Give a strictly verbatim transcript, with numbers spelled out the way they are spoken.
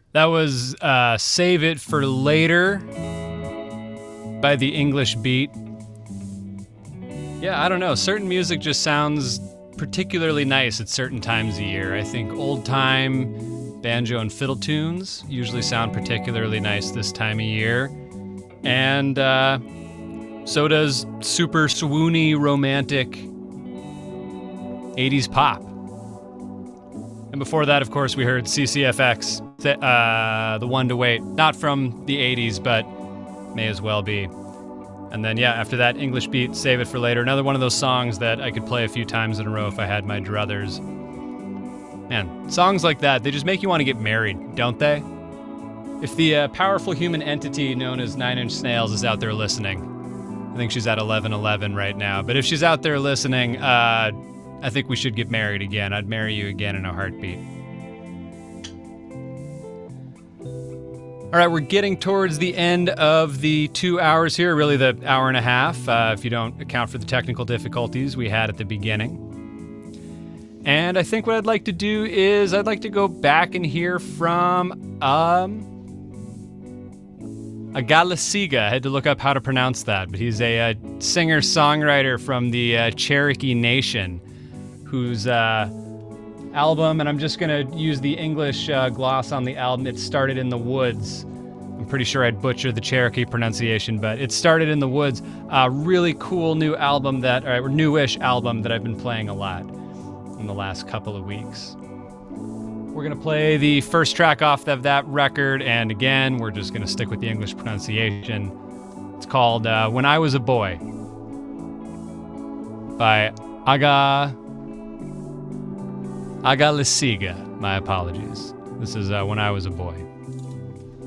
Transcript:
That was uh, Save It for Later by the English Beat. Yeah, I don't know. Certain music just sounds particularly nice at certain times of year. I think old-time banjo and fiddle tunes usually sound particularly nice this time of year. And uh, so does super swoony, romantic eighties pop. And before that, of course, we heard C C F X, th- uh, The One to Wait. Not from the eighties, but may as well be. And then, yeah, after that, English Beat, Save It for Later. Another one of those songs that I could play a few times in a row if I had my druthers. Man, songs like that, they just make you want to get married, don't they? If the uh, powerful human entity known as Nine Inch Nails is out there listening, I think she's at eleven eleven right now, but if she's out there listening, uh, I think we should get married again. I'd marry you again in a heartbeat. All right, we're getting towards the end of the two hours here, really the hour and a half, uh, if you don't account for the technical difficulties we had at the beginning. And I think what I'd like to do is I'd like to go back and hear from um, Agalesiga. I had to look up how to pronounce that, but he's a, a singer-songwriter from the uh, Cherokee Nation, whose uh, album, and I'm just going to use the English uh, gloss on the album, It Started in the Woods. I'm pretty sure I'd butcher the Cherokee pronunciation, but It Started in the Woods. A really cool new album that, or newish album that I've been playing a lot in the last couple of weeks. We're going to play the first track off of that record, and again, we're just going to stick with the English pronunciation. It's called uh, When I Was a Boy by Aga... Agalesiga. My apologies. This is uh, When I Was a Boy.